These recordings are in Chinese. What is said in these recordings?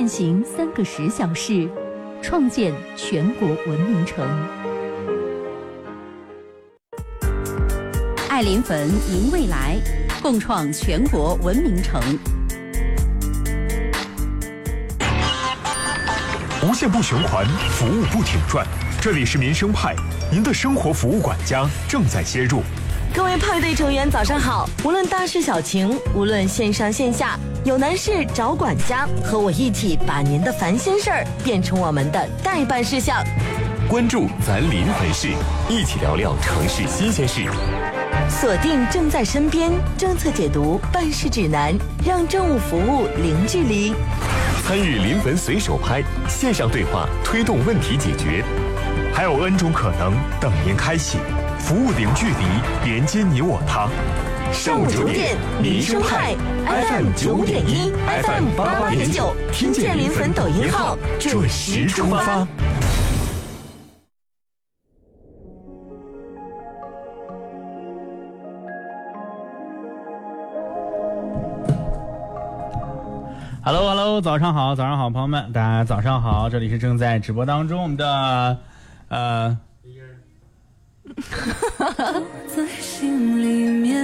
践行3个10小时，创建全国文明城。爱临汾迎未来，共创全国文明城。 无限不循环，服务不停转。这里是民生派，您的生活服务管家正在接入。 各位派对成员早上好，无论大事小情，无论线上线下，有难事找管家，和我一起把您的烦心事儿变成我们的待办事项。 关注咱临汾市，一起聊聊城市新鲜事。 锁定正在身边，政策解读，办事指南，让政务服务零距离。 参与临汾随手拍，线上对话推动问题解决。 还有 N 种可能等您开启，服务零距离，连接你我他。 上午9点，民生派 FM 9.1 FM 88.9，听见临汾抖音号，准时出发。 Hello， 早上好，朋友们，大家早上好，这里是正在直播当中我们的在心里面。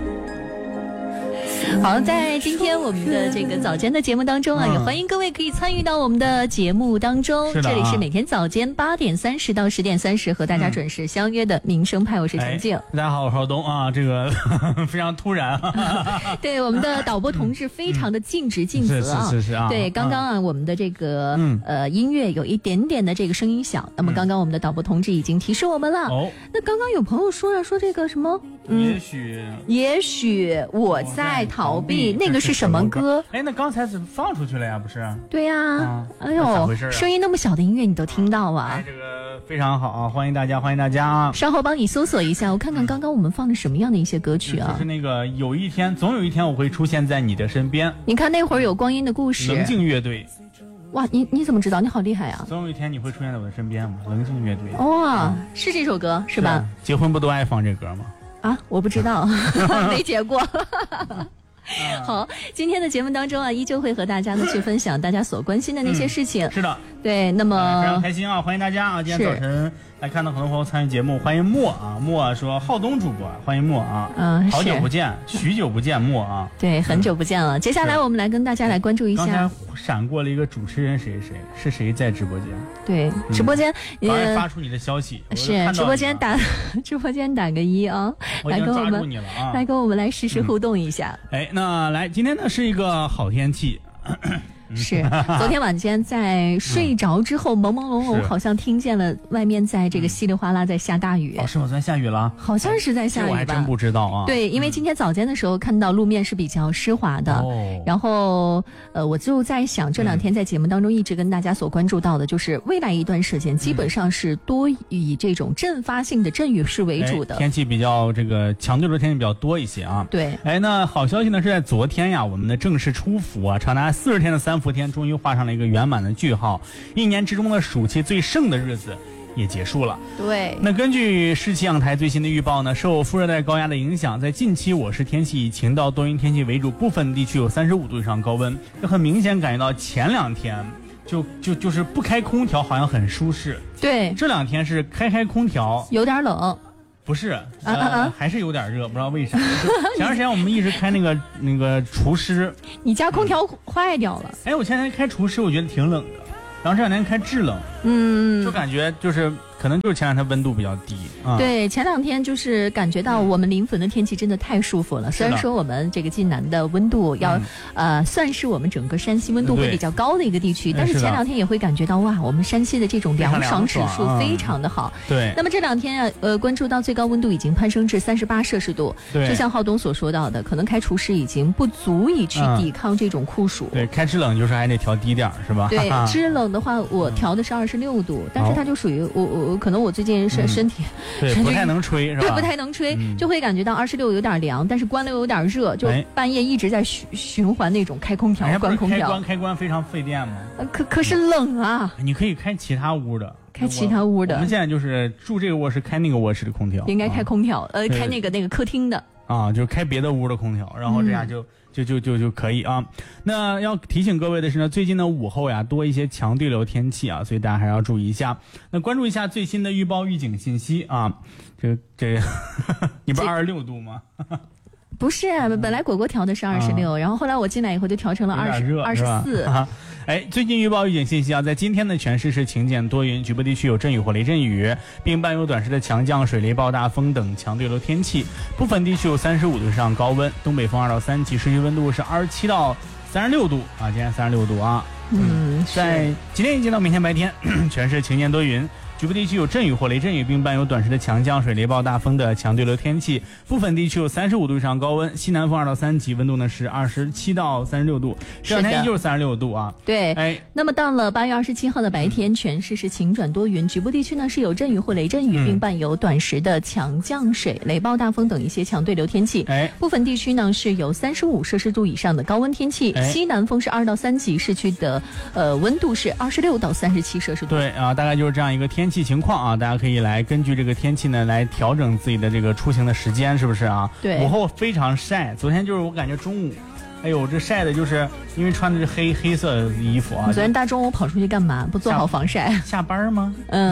好，在今天我们的这个早间的节目当中啊，也欢迎各位可以参与到我们的节目当中。这里是每天早间8点30到10点30和大家准时相约的民生派，我是陈静。 大家好，我是浩东啊，这个非常突然啊。 对，我们的导播同志非常的尽职尽责啊。 是啊。 对，刚刚啊，我们的这个音乐有一点点的这个声音响，那么刚刚我们的导播同志已经提示我们了。那刚刚有朋友说这个什么？也许我在逃避，那个是什么歌？ 哎，那刚才是放出去了呀，不是？ 对呀，哎呦，声音那么小的音乐你都听到啊？ 哎，这个非常好啊，欢迎大家啊！ 稍后帮你搜索一下，我看看刚刚我们放的什么样的一些歌曲啊？ 就是那个总有一天我会出现在你的身边。 你看那会儿有光阴的故事， 冷静乐队。 哇，你怎么知道？你好厉害啊！ 总有一天你会出现在我的身边吗？冷静乐队。 哇，是这首歌是吧？ 结婚不都爱放这歌吗？ 啊，我不知道，没结过。好，今天的节目当中啊，依旧会和大家呢去分享大家所关心的那些事情。是的， 对，那么非常开心啊，欢迎大家啊！今天早晨来看到很多朋友参与节目，欢迎莫啊，莫说浩东主播，欢迎莫啊，好久不见，许久不见莫啊， 对，很久不见了。接下来我们来跟大家来关注一下， 刚才闪过了一个主持人，谁在直播间？ 对，直播间发出你的消息， 是直播间打个1啊，来跟我们来跟我们来实时互动一下。 哎，那来，今天呢是一个好天气。 是，昨天晚间在睡着之后，朦朦胧胧，好像听见了外面在这个稀里哗啦在下大雨。 是吗？在下雨了？ 好像是在下雨吧？ 我还真不知道啊。 对，因为今天早间的时候看到路面是比较湿滑的，然后我就在想，这2天在节目当中一直跟大家所关注到的，就是未来一段时间基本上是多以这种阵发性的阵雨势为主的， 天气比较这个强对流天气比较多一些啊。 对， 哎，那好消息呢是在昨天呀，我们的正式出伏啊，长达40天的3伏天终于画上了一个圆满的句号，一年之中的暑气最盛的日子也结束了。 对， 那根据市气象台最新的预报呢，受副热带高压的影响，在近期我市天气以晴到多云天气为主，部分地区有35度以上高温，就很明显感觉到前2天就是不开空调好像很舒适， 对， 这2天是开空调有点冷。 不是，还是有点热，不知道为啥。前段时间我们一直开那个除湿， 你家空调坏掉了？ 哎，我前天开除湿，我觉得挺冷的，然后这2天开制冷，就感觉就是可能就是前2天温度比较低啊。 对，前2天就是感觉到我们临汾的天气真的太舒服了。虽然说我们这个晋南的温度要算是我们整个山西温度会比较高的一个地区，但是前2天也会感觉到哇，我们山西的这种凉爽指数非常的好。 对。 那么这2天关注到最高温度已经攀升至38摄氏度。 对。 就像浩东所说到的，可能开除湿已经不足以去抵抗这种酷暑。 对，开制冷就是还得调低点是吧？ 对，制冷的话我调的是26度，但是它就属于我可能我最近身体不太能吹是吧？ 对，不太能吹，就会感觉到26有点凉，但是关了又有点热，就半夜一直在循环那种开空调、关空调。 开关非常费电吗？ 可是冷啊！ 你可以开其他屋的。 开其他屋的。 我们现在就是住这个卧室开那个卧室的空调。 应该开空调，开那个客厅的。 啊，就是开别的屋的空调，然后这样就可以啊。那要提醒各位的是呢，最近的午后呀多一些强对流天气啊，所以大家还要注意一下。那关注一下最新的预报预警信息啊，这你不是26度吗？ 不是，本来果果调的是26，然后后来我进来以后就调成了24。 最近预报预警信息啊，在今天的全市是晴间多云，局部地区有阵雨或雷阵雨，并伴有短时的强降水、雷暴大风等强对流天气，部分地区有35度以上高温，东北风2到3级，市区温度是27到36度啊，今天36度啊。在今天一直到明天白天，全市晴间多云。局部地区有阵雨或雷阵雨，并伴有短时的强降水、雷暴大风的强对流天气，部分地区有35度以上高温，西南风2到3级，温度呢是27到36度，这两天依旧是36度啊。 对，那么到了8月27号的白天，全市是晴转多云，局部地区呢是有阵雨或雷阵雨，并伴有短时的强降水、雷暴大风等一些强对流天气。部分地区呢是有35摄氏度以上的高温天气，西南风是2到3级，市区的温度是26到37摄氏度。 对啊，大概就是这样一个天气情况啊，大家可以来根据这个天气呢来调整自己的这个出行的时间，是不是啊？ 对， 午后非常晒，昨天就是我感觉中午，哎呦，这晒的就是因为穿的是黑色的衣服啊。 你昨天大中午跑出去干嘛？不做好防晒？ 下班吗？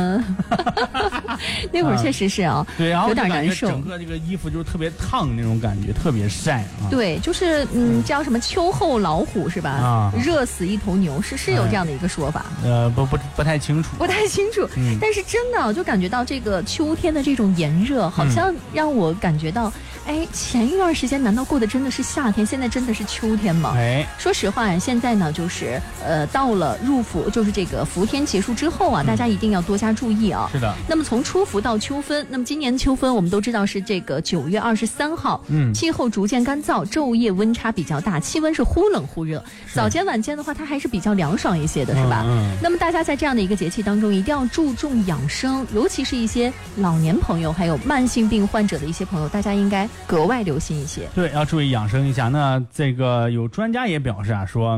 那会儿确实是啊， 对，然后有点难受， 整个这个衣服就是特别烫那种感觉，特别晒啊。 对，就是叫什么秋后老虎是吧？啊，热死一头牛是有这样的一个说法。 不太清楚， 但是真的就感觉到这个秋天的这种炎热，好像让我感觉到，前一段时间难道过的真的是夏天？现在真的是秋天吗？说实话，现在呢就是到了入伏，就是这个伏天结束之后啊，大家一定要多加注意啊。 是的。 那么从初伏到秋分，那么今年的秋分我们都知道是这个9月23号，气候逐渐干燥，昼夜温差比较大，气温是忽冷忽热，早间晚间的话它还是比较凉爽一些的，是吧？那么大家在这样的一个节气当中一定要注重养生，尤其是一些老年朋友还有慢性病患者的一些朋友，大家应该格外留心一些。 对，要注意养生一下。那这个有专家也表示啊，说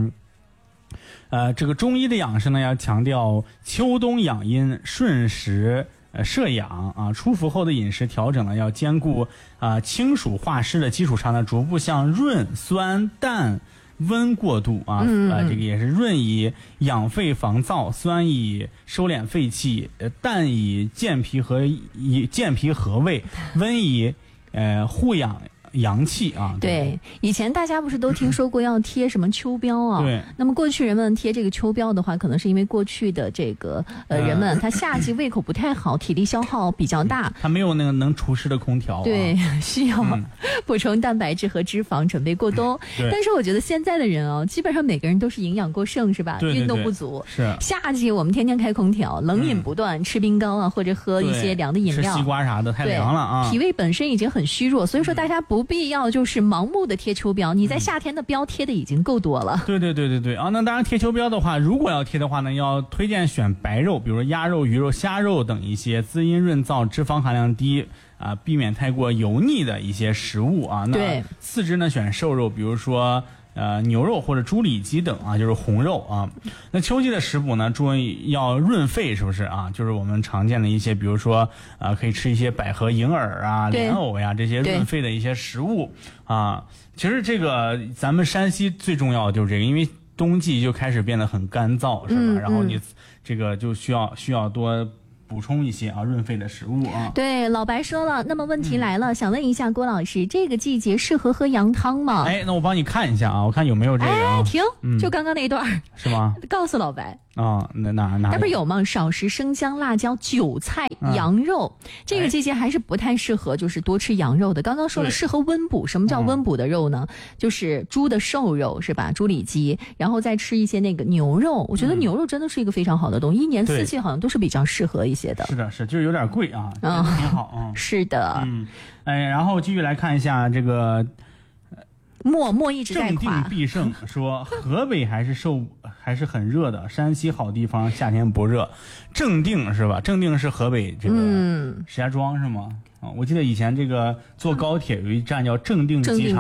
这个中医的养生呢，要强调秋冬养阴，顺时摄养啊。初伏后的饮食调整呢，要兼顾清暑化湿的基础上呢，逐步向润、酸、淡、温过渡啊。这个也是润以养肺防燥，酸以收敛肺气，淡以健脾和胃，温以护养阳气啊。 对，以前大家不是都听说过要贴什么秋膘啊？ 对。 那么过去人们贴这个秋膘的话，可能是因为过去的这个人们他夏季胃口不太好，体力消耗比较大， 他没有那个能除湿的空调啊。 对，需要补充蛋白质和脂肪，准备过冬。但是我觉得现在的人啊，基本上每个人都是营养过剩，是吧？ 对， 运动不足。 是。 夏季我们天天开空调，冷饮不断，吃冰糕啊，或者喝一些凉的饮料， 吃西瓜啥的，太凉了啊。 脾胃本身已经很虚弱，所以说大家不必要就是盲目的贴秋膘，你在夏天的膘贴的已经够多了。 对啊，那当然贴秋膘的话，如果要贴的话呢，要推荐选白肉，比如说鸭肉、鱼肉、虾肉等一些滋阴润燥、脂肪含量低啊，避免太过油腻的一些食物啊。那次之呢，选瘦肉，比如说牛肉或者猪里脊等啊，就是红肉啊。那秋季的食补呢，注意要润肺，是不是啊？就是我们常见的一些，比如说可以吃一些百合、银耳啊、莲藕呀这些润肺的一些食物啊。其实这个咱们山西最重要的就是这个，因为冬季就开始变得很干燥，是吧？然后你这个就需要多补充一些润肺的食物啊。 对，老白说了，那么问题来了，想问一下郭老师，这个季节适合喝羊汤吗？ 那我帮你看一下啊，我看有没有这个啊。 停，就刚刚那一段是吗？ 告诉老白啊，哪不是有吗？少食生姜、辣椒、韭菜、羊肉，这个季节还是不太适合，就是多吃羊肉的。刚刚说了，适合温补。什么叫温补的肉呢？就是猪的瘦肉是吧？猪里脊，然后再吃一些那个牛肉。我觉得牛肉真的是一个非常好的东西，一年四季好像都是比较适合一些的。 是的，就是有点贵啊，挺好啊。 是的， 然后继续来看一下这个。 莫一直在正定必胜说河北还是很热的，山西好地方夏天不热。正定是吧？正定是河北这个石家庄是吗？我记得以前这个坐高铁有一站叫正定机场。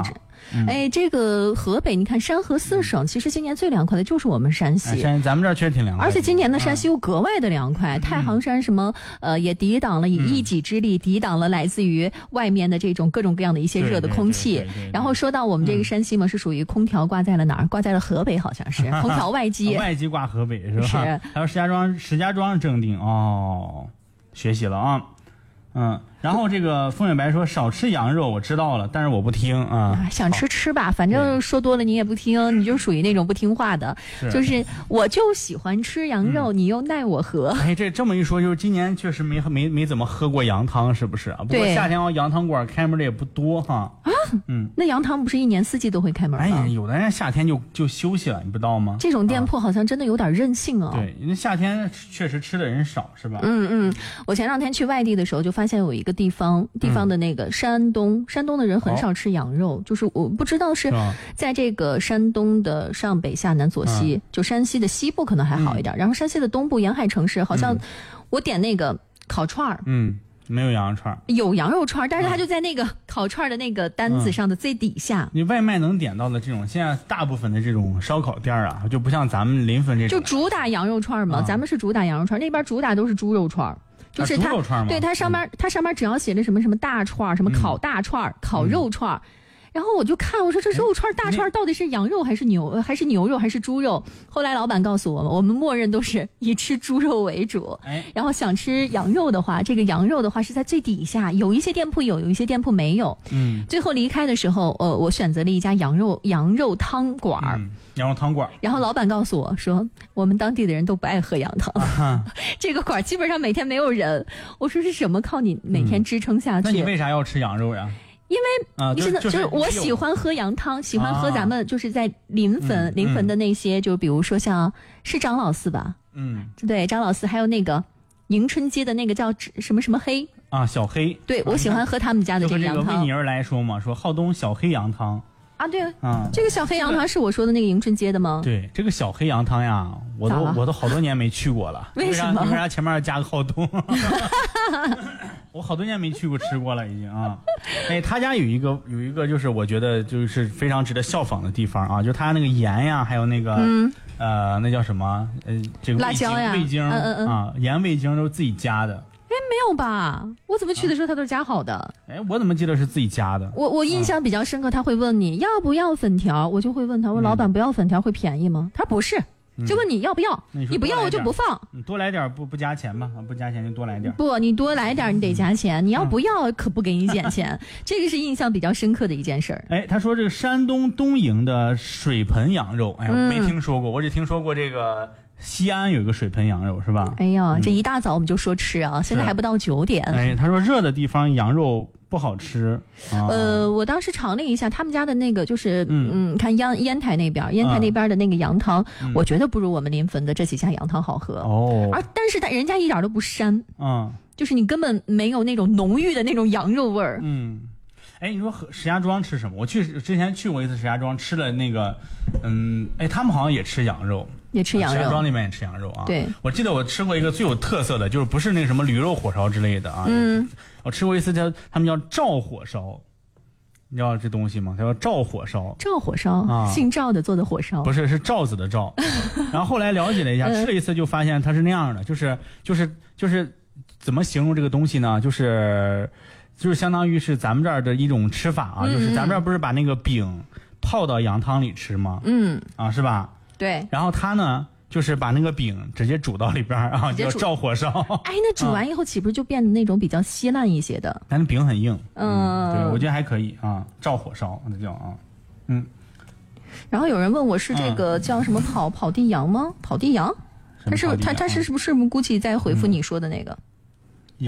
哎，这个河北，你看山河四省，其实今年最凉快的就是我们山西。 咱们这儿确实挺凉快， 而且今年的山西又格外的凉快，太行山什么也抵挡了，以一己之力抵挡了来自于外面的这种各种各样的一些热的空气。然后说到我们这个山西嘛，是属于空调挂在了哪儿？挂在了河北，好像是空调外机。 外机挂河北是吧？是。还有石家庄正定哦，学习了啊。然后这个风雪白说少吃羊肉，我知道了，但是我不听啊。 想吃吧，反正说多了你也不听，你就属于那种不听话的。就是我就喜欢吃羊肉，你又奈我何？ 哎，这么一说，就是今年确实没怎么喝过羊汤，是不是啊？不过夏天羊汤馆开门的也不多哈。 那羊汤不是一年四季都会开门吗？ 哎，有的人夏天就休息了，你不知道吗？ 这种店铺好像真的有点任性啊。 对，因为夏天确实吃的人少，是吧？ 我前两天去外地的时候，就发现有一个地方的那个山东的人很少吃羊肉，就是我不知道是在这个山东的上北下南左西，就山西的西部可能还好一点，然后山西的东部沿海城市好像我点那个烤串儿， 没有羊肉串， 有羊肉串，但是它就在那个烤串的那个单子上的最底下。 你外卖能点到的这种，现在大部分的这种烧烤店啊，就不像咱们临汾这种， 就主打羊肉串嘛，咱们是主打羊肉串，那边主打都是猪肉串。就是它，对它上面只要写着什么什么大串，什么烤大串、烤肉串。然后我就看，我说这肉串大串到底是羊肉还是牛肉还是猪肉？后来老板告诉我们，我们默认都是以吃猪肉为主。然后想吃羊肉的话，这个羊肉的话是在最底下，有一些店铺有一些店铺没有。最后离开的时候，我选择了一家羊肉汤馆。 羊肉汤馆。 然后老板告诉我说，我们当地的人都不爱喝羊汤，这个馆基本上每天没有人。我说是什么靠你每天支撑下去？ 那你为啥要吃羊肉呀？ 因为就是我喜欢喝羊汤，喜欢喝咱们就是在临汾的那些，就比如说像是张老四吧，对，张老四，还有那个迎春街的那个叫什么什么黑啊，小黑， 对，我喜欢喝他们家的这个羊汤。 为你而来说嘛，说浩东小黑羊汤啊，对啊，这个小黑羊汤是我说的那个迎春街的吗？ 对，这个小黑羊汤呀，我都好多年没去过了。 为什么？ 为啥前面加个浩东？我好多年没去过吃过了已经啊。哎，他家有一个就是我觉得就是非常值得效仿的地方啊，就他那个盐呀，还有那个那叫什么这个辣椒呀、 味精啊，盐味精都是自己加的。 哎，没有吧？我怎么去的时候他都是加好的？ 哎，我怎么记得是自己加的？ 我印象比较深刻，他会问你要不要粉条，我就会问他，我老板不要粉条会便宜吗？他说不是。就问你要不要，你不要我就不放。 你多来点不加钱吧，不加钱就多来点。 不，你多来点你得加钱，你要不要可不给你减钱。这个是印象比较深刻的一件事儿。 哎，他说这个山东东营的水盆羊肉，哎呀，我没听说过，我只听说过这个西安有一个水盆羊肉，是吧？ 哎呀，这一大早我们就说吃啊，现在还不到9点。 哎，他说热的地方羊肉不好吃。 我当时尝了一下他们家的那个，就是看烟台那边的那个羊汤，我觉得不如我们临汾的这几家羊汤好喝哦。但是人家一点都不膻，就是你根本没有那种浓郁的那种羊肉味儿。 哎，你说石家庄吃什么？我之前去过一次石家庄，吃了那个，他们好像也吃羊肉。 也吃羊肉， 石家庄那边也吃羊肉啊。 对， 我记得我吃过一个最有特色的，就是不是那个什么驴肉火烧之类的啊。我吃过一次他们叫赵火烧，你知道这东西吗？它叫赵火烧。 赵火烧啊，姓赵的做的火烧， 不是，是赵子的赵。然后后来了解了一下，吃了一次就发现它是那样的，就是怎么形容这个东西呢？就是相当于是咱们这儿的一种吃法啊，就是咱们这儿不是把那个饼泡到羊汤里吃吗？是吧？ 对， 然后他呢，就是把那个饼直接煮到里边啊，叫赵火烧。 哎，那煮完以后岂不是就变得那种比较稀烂一些的？ 但是饼很硬，对，我觉得还可以啊，赵火烧那叫啊， 然后有人问我是这个叫什么跑地羊吗？跑地羊，他是不是估计在回复你说的那个？